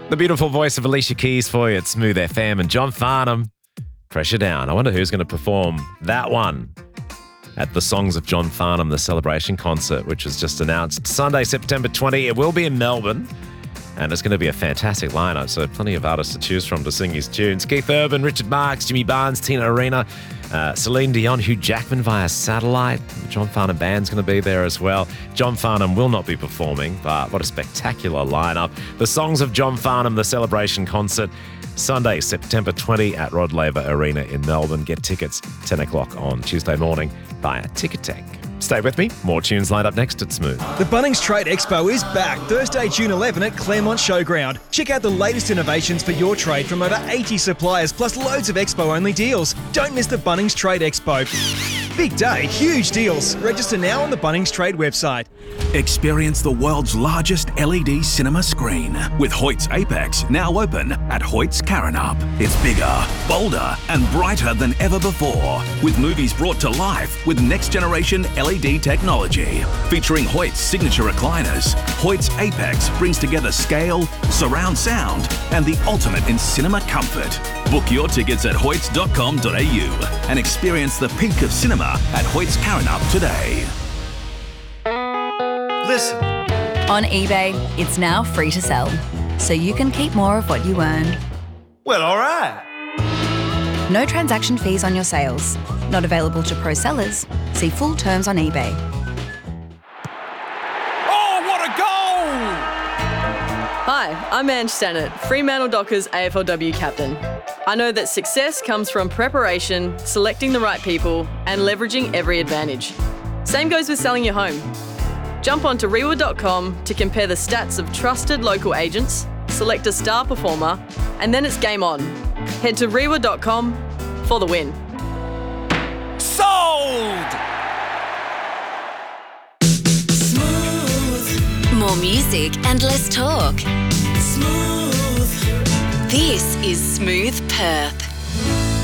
The beautiful voice of Alicia Keys for you at Smooth FM, and John Farnham, Pressure Down. I wonder who's going to perform that one at the Songs of John Farnham, the celebration concert, which was just announced Sunday, September 20. It will be in Melbourne, and it's going to be a fantastic lineup, so plenty of artists to choose from to sing his tunes. Keith Urban, Richard Marx, Jimmy Barnes, Tina Arena, Celine Dion, Hugh Jackman via satellite. John Farnham Band's going to be there as well. John Farnham will not be performing, but what a spectacular lineup. The Songs of John Farnham, the celebration concert, Sunday, September 20 at Rod Laver Arena in Melbourne. Get tickets 10 o'clock on Tuesday morning via Ticketek. Stay with me. More tunes lined up next at Smooth. The Bunnings Trade Expo is back Thursday, June 11 at Claremont Showground. Check out the latest innovations for your trade from over 80 suppliers, plus loads of Expo-only deals. Don't miss the Bunnings Trade Expo. Big day, huge deals. Register now on the Bunnings Trade website. Experience the world's largest LED cinema screen with Hoyt's Apex now open at Hoyt's Karrinyup. It's bigger, bolder and brighter than ever before, with movies brought to life with next generation LED technology. Featuring Hoyt's signature recliners, Hoyt's Apex brings together scale, surround sound and the ultimate in cinema comfort. Book your tickets at hoyts.com.au and experience the peak of cinema at Hoyt's Karrinyup today. Listen. On eBay, it's now free to sell, so you can keep more of what you earn. Well, all right. No transaction fees on your sales. Not available to pro sellers. See full terms on eBay. Oh, what a goal! Hi, I'm Ange Stannard, Fremantle Dockers AFLW captain. I know that success comes from preparation, selecting the right people, and leveraging every advantage. Same goes with selling your home. Jump onto Rewa.com to compare the stats of trusted local agents, select a star performer, and then it's game on. Head to Rewa.com for the win. Sold! Smooth. More music and less talk. Smooth. This is Smooth Perth.